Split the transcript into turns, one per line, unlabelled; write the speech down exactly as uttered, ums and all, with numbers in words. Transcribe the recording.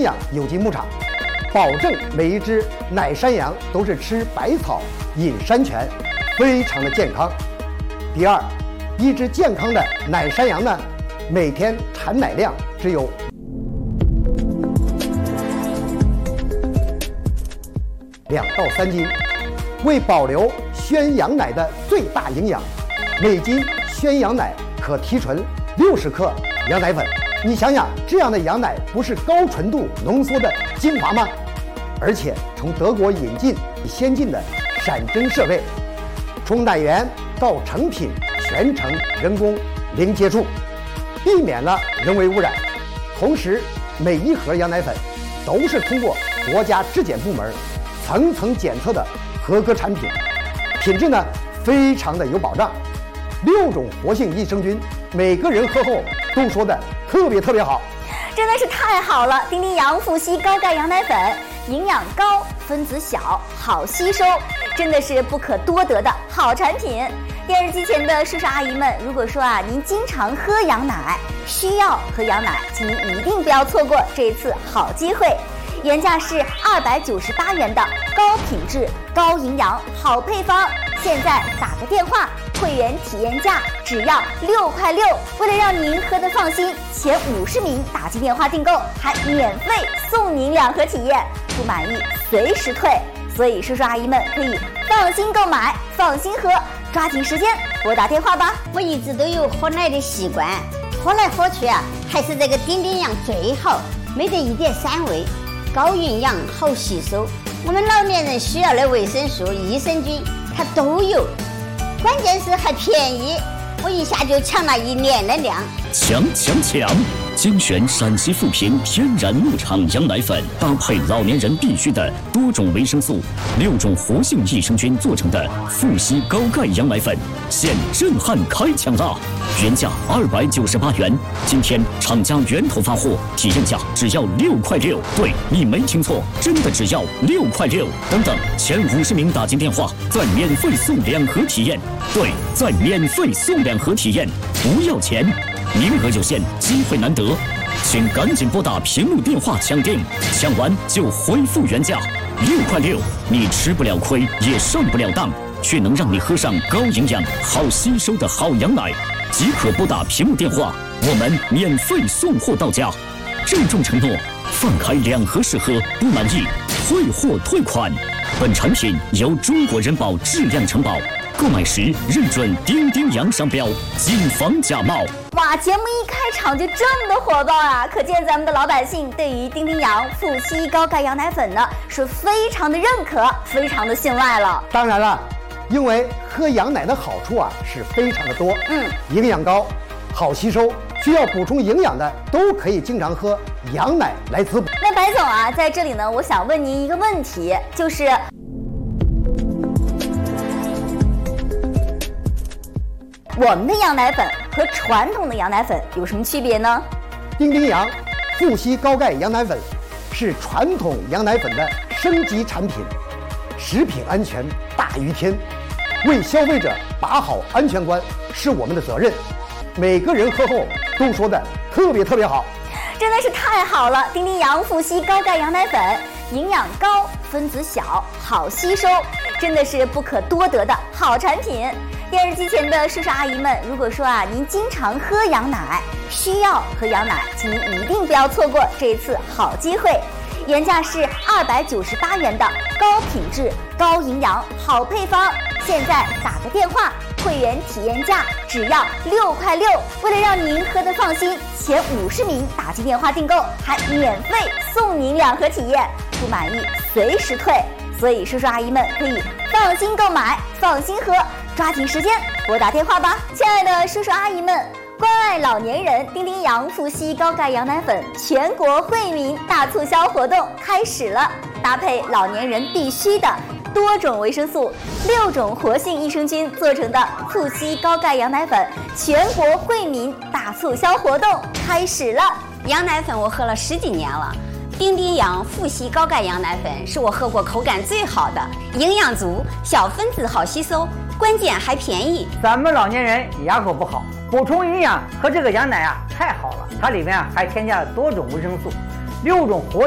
养有机牧场，保证每一只奶山羊都是吃百草、饮山泉，非常的健康。第二，一只健康的奶山羊呢，每天产奶量只有两到三斤，为保留宣羊奶的最大营养，每斤宣羊奶可提纯六十克羊奶粉。你想想，这样的羊奶不是高纯度浓缩的精华吗？而且从德国引进先进的闪针设备，从奶源到成品全程人工零接触，避免了人为污染。同时，每一盒羊奶粉都是通过国家质检部门层层检测的合格产品，品质呢非常的有保障。六种活性益生菌，每个人喝后都说的特别特别好，
真的是太好了！丁丁羊富硒高钙羊奶粉，营养高，分子小，好吸收，真的是不可多得的好产品。电视机前的叔叔阿姨们，如果说啊您经常喝羊奶，需要喝羊奶，请您一定不要错过这一次好机会。原价是二百九十八元的高品质、高营养好配方，现在打个电话，会员体验价只要六块六。为了让您喝得放心，前五十名打进电话订购还免费送您两盒体验，不满意随时退。所以叔叔阿姨们可以放心购买，放心喝，抓紧时间拨打电话吧。
我一直都有喝奶的习惯，喝来喝去啊，还是这个丁丁羊最好，没得一点膻味，高营养好吸收，我们老年人需要的维生素、益生菌它都有，关键是还便宜，我一下就抢了一年的量。
强强强！精选陕西富平天然牧场羊奶粉，搭配老年人必须的多种维生素、六种活性益生菌做成的富硒高钙羊奶粉，现震撼开抢啦！原价二百九十八元，今天厂家源头发货，体验价只要六块六。对，你没听错，真的只要六块六。等等，前五十名打进电话，再免费送两盒体验。对，再免费送两盒体验，不要钱。名额有限，机会难得，请赶紧拨打屏幕电话抢订，抢完就恢复原价。六块六，你吃不了亏，也上不了当，却能让你喝上高营养、好吸收的好羊奶。即可拨打屏幕电话，我们免费送货到家。郑重承诺，放开两盒试喝，不满意退货退款。本产品由中国人保质量承保。购买时认准丁丁羊商标，谨防假冒。
哇，节目一开场就这么的火爆啊！可见咱们的老百姓对于丁丁羊富硒高钙羊奶粉呢是非常的认可，非常的信赖了。
当然了，因为喝羊奶的好处啊是非常的多，
嗯，
营养高，好吸收，需要补充营养的都可以经常喝羊奶来滋补。
那白总啊，在这里呢，我想问您一个问题，就是我们的羊奶粉和传统的羊奶粉有什么区别呢？
丁丁羊富硒高钙羊奶粉是传统羊奶粉的升级产品，食品安全大于天，为消费者把好安全关是我们的责任。每个人喝后都说的特别特别好，
真的是太好了！丁丁羊富硒高钙羊奶粉，营养高，分子小，好吸收，真的是不可多得的好产品。电视机前的叔叔阿姨们，如果说啊您经常喝羊奶，需要喝羊奶，请您一定不要错过这一次好机会。原价是二百九十八元的高品质、高营养好配方，现在打个电话，会员体验价只要六块六。为了让您喝得放心，前五十名打进电话订购还免费送您两盒体验，不满意随时退。所以叔叔阿姨们可以放心购买，放心喝，抓紧时间拨打电话吧。亲爱的叔叔阿姨们，关爱老年人，丁丁羊富硒高钙羊奶粉全国惠民大促销活动开始了，搭配老年人必须的多种维生素、六种活性益生菌做成的富硒高钙羊奶粉全国惠民大促销活动开始了。
羊奶粉我喝了十几年了，丁丁羊富硒高钙羊奶粉是我喝过口感最好的，营养足，小分子好吸收，关键还便宜。
咱们老年人牙口不好，补充营养喝这个羊奶啊太好了，它里面啊还添加了多种维生素，六种活